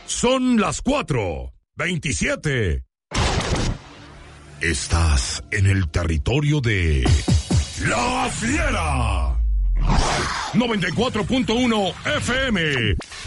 Son las 4:27. Estás en el territorio de La Fiera. 94.1 FM.